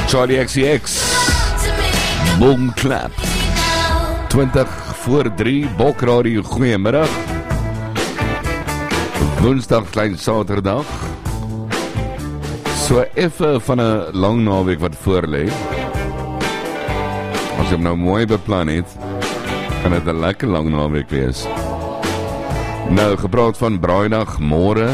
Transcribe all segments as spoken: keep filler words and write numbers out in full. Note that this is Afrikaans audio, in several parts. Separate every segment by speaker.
Speaker 1: Charlie X C X, Boom Clap, twintig voor drie, Bokradio, goeiemiddag. Woensdag, klein Saterdag. So effe van 'n lang naweek wat voor lê. As jy hom nou mooi beplan het, kan dit 'n lekker lang naweek wees. Nou, gepraat van braaidag, môre.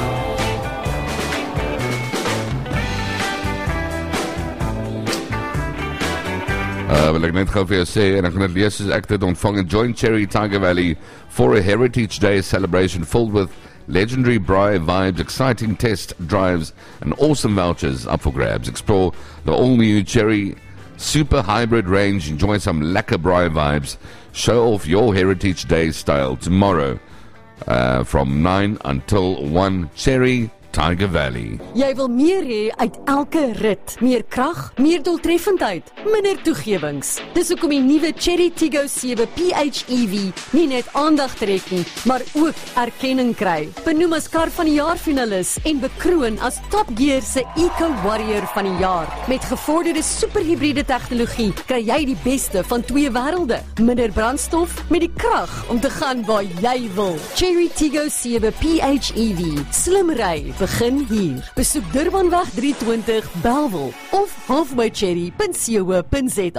Speaker 1: Uh, wil ek net gou vir jou sê, en ek gaan dit lees soos ek dit ontvang, Join Cherry Tiger Valley for a Heritage Day celebration filled with legendary braai vibes, exciting test drives, and awesome vouchers up for grabs. Explore the all-new Cherry Super Hybrid range, enjoy some lekker braai vibes, show off your Heritage Day style tomorrow uh, from nine until one, Cherry Tiger Valley.
Speaker 2: Jy wil meer hê uit elke rit. Meer krag, meer doeltreffendheid, minder toegewings. Dis hoekom die nuwe Cherry Tiggo sewe P H E V nie net aandag trek nie, maar ook erkenning kry. Benoem as kar van die jaar finalis en bekroon as Top Gear se Eco Warrior van die jaar. Met gevorderde superhybride tegnologie kry jy die beste van twee wêrelde. Minder brandstof met die krag om te gaan waar jy wil. Cherry Tiggo sewe P H E V. Slim ry begin hier. Besoek Durbanweg drie twintig Bellville of halfway cherry punt co punt za.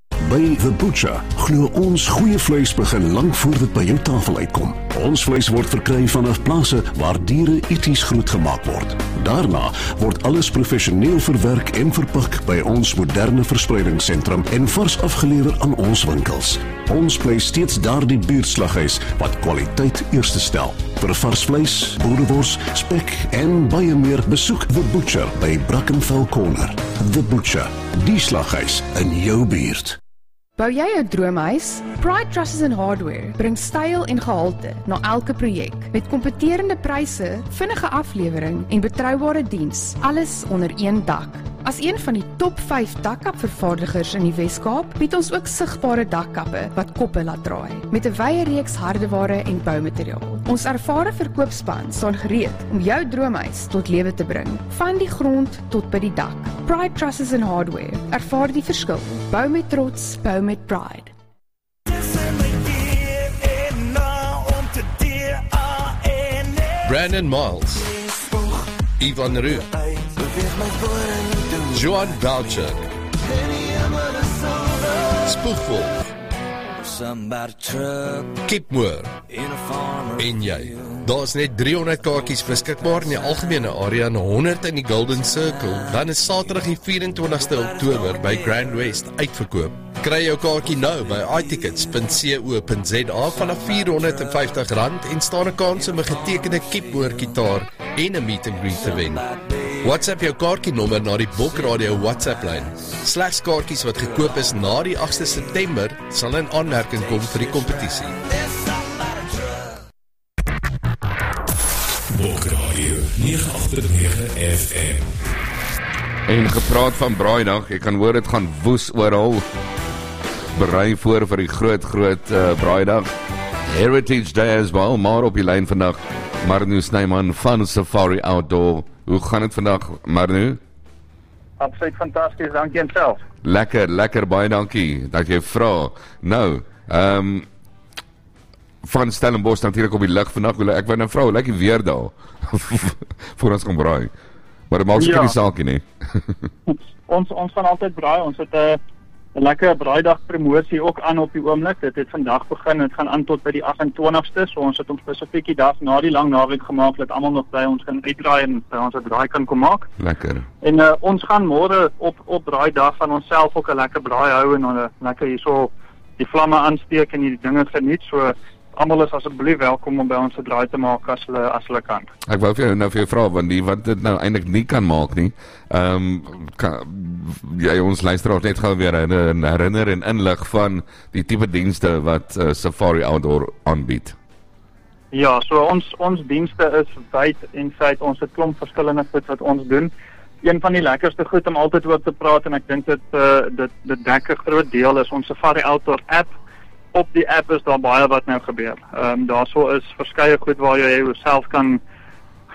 Speaker 3: By The Butcher glo ons goeie vleis begin lank voor dit by jou tafel uitkom. Ons vleis word verkry vanaf plase waar diere eties grootgemaak word. Daarna word alles professioneel verwerk en verpak by ons moderne verspreidingssentrum en vars afgelewer aan ons winkels. Ons bly steeds daardie buurtslaghuis wat kwaliteit eerste stel. Vir vars vleis, boerewors, spek en baie meer, besoek The Butcher by Brackenfell Corner. The Butcher, die slaghuis in jou buurt.
Speaker 4: Bou jy 'n droomhuis? Pride Trusses and Hardware bring styl en gehalte na elke projek. Met kompeterende pryse, vinnige aflewering en betroubare diens, alles onder een dak. As een van die top vyf dakkapvervaardigers in die Wes-Kaap, bied ons ook sigbare dakkappe wat koppe laat draai, met 'n wye reeks hardeware en boumateriaal. Ons ervare verkoopspan staan gereed om jou droomhuis tot lewe te bring, van die grond tot by die dak. Pride Trusses and Hardware, ervaar die verskil. Bou met trots, bou met pride.
Speaker 5: Brandon Miles, Ivan Roux, Johan Boucher, Spoegwolf, Kipmoor en jy. Daar's net driehonderd kaartjies beskikbaar in die algemene area en honderd in die Golden Circle. Dan is Saterdag die vyf en twintigste Oktober by Grand West uitverkoop. Kry jou kaartjie nou by i tickets punt co punt za vanaf vierhonderd vyftig rand en staan 'n kans om 'n getekende Kipmoor gitaar en 'n meet and greet te wen. WhatsApp jou kaartjienommer na die Bokradio WhatsApp-lyn. Slegs kaartjies wat gekoop is na die agste September sal in aanmerking kom vir die kompetisie.
Speaker 3: Bokradio nege agt nege F M.
Speaker 1: En gepraat van braaidag, ek kan hoor dit gaan woes oral. Berei voor vir die groot groot uh, braaidag. Heritage Day as well, maar op die lyn vandag Marnu Snyman van Safari Outdoor. Hoe gaan dit vandag, Marnu?
Speaker 6: Absoluut fantasties, dankie en self.
Speaker 1: Lekker, lekker, baie dankie dat jy vra. Nou, ehm um, van Stellenbosch natuurlik op die lig vandag. Ek wou nou vrou, lekker weer daar. Voor ons kom braai. Maar dit maak seker nie saakie nie.
Speaker 6: ons ons gaan altyd braai. Ons het 'n 'n lekker braaidag promosie ook aan op die oomblik. Dit het vandag begin. Dit gaan aan tot by die agt en twintigste. So ons het hom spesifiek die dag na die lang naweek gemaak dat almal nog by ons kan uitdraai en by ons 'n draai kan kom maak.
Speaker 1: Lekker.
Speaker 6: En uh, ons gaan môre op op braaidag van onsself ook 'n lekker braai hou en dan 'n lekker hierso die vlamme aansteek en die dinge geniet. So almal is asseblief welkom om by ons 'n draai te maak as hulle as hulle kan.
Speaker 1: Ek wou vir jou nou vir jou vra want die wat dit nou eintlik nie kan maak nie. Ehm um, jy ons luisteraars net gou weer herinner, herinner en inlig van die tipe dienste wat uh, Safari Outdoor aanbied.
Speaker 6: Ja, so ons ons dienste is wyd en feit ons het klomp verskillende goed wat ons doen. Een van die lekkerste goed om altyd oor te praat en ek dink dit uh, dit dit dek 'n groot deel is ons Safari Outdoor app. Op die app is daar baie wat nou gebeur. Ehm um, daarso is verskeie goed waar jy jouself kan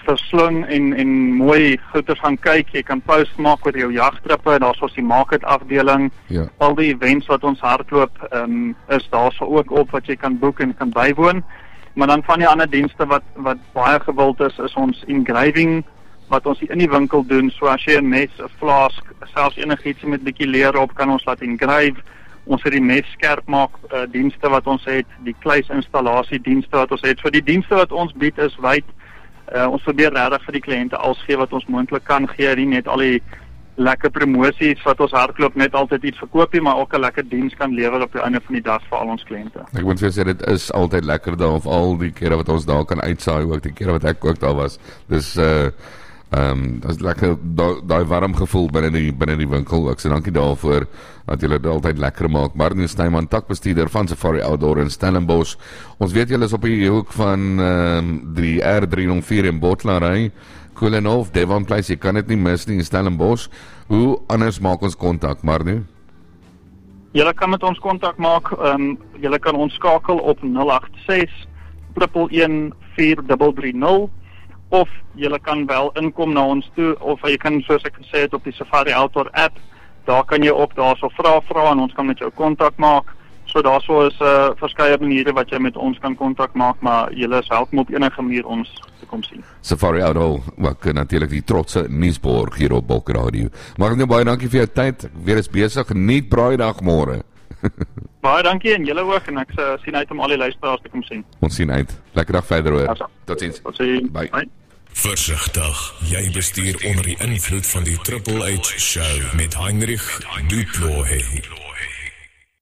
Speaker 6: versling en en mooi goeders gaan kyk. Jy kan post maak oor jou jagtrippe, daar's ons die market afdeling.
Speaker 1: Ja.
Speaker 6: Al die events wat ons hardloop, um, is daar so ook op wat jy kan boek en kan bywoon. Maar dan van die ander dienste wat wat baie gewild is, is ons engraving wat ons in die winkel doen. So as jy 'n mes, 'n flask, selfs enigiets met 'n bietjie leer op, kan ons laat engrave. Ons het die mes skerp maak uh, dienste wat ons het, die kluisinstallasie dienste wat ons het. So die dienste wat ons bied is wyd. Uh, ons probeer regtig vir die kliënte alles gee wat ons moontlik kan gee, nie net al die lekker promosies wat ons hardloop net altyd iets verkoop nie, maar ook 'n lekker diens kan lewer op die einde van die dag vir al ons kliënte.
Speaker 1: Ek moet vir sê dit is altyd lekker daar, of al die kere wat ons daar kan uitsaai, ook die kere wat ek ook daar was. Dis uh Ehm um, dit is lekker daai warm gevoel binne die binne die winkel ook. So dankie daarvoor dat julle dit altyd lekker maak. Martin Snyman, takbestuurder van Safari Outdoor in Stellenbosch. Ons weet julle is op die hoek van ehm um, die R drie nul vier in Bottlery, Koelenhof, Devon Place. Jy kan dit nie mis nie in Stellenbosch. Hoe anders maak ons kontak, Martin?
Speaker 6: Julle kan met ons kontak maak. Ehm um, julle kan ons skakel op nul agt ses, een een een, vier drie drie nul. Of jy kan wel inkom na ons toe, of jy kan, soos ek gesê het, op die Safari Outdoor app, daar kan jy ook daarso vra vra en ons kan met jou kontak maak. So daarso is 'n uh, verskeie maniere wat jy met ons kan kontak maak, maar jy is welkom op enige manier ons te kom sien.
Speaker 1: Safari Outdoor, wat natuurlik die trotse nuusborg hier op Bulk Radio. Maar nou baie dankie vir jou tyd. Ek weer is besig, geniet braaidag môre.
Speaker 6: Baie dankie en julle ook, en ek uh, sien uit om al die luisteraars te kom sien.
Speaker 1: Ons sien uit. Lekker dag verder hoor.
Speaker 6: Ja,
Speaker 1: Totsiens.
Speaker 6: Totsiens.
Speaker 1: Bye.
Speaker 6: Bye.
Speaker 7: Versigtig, jy bestuur onder die invloed van die Triple H Show met Heinrich Duplo.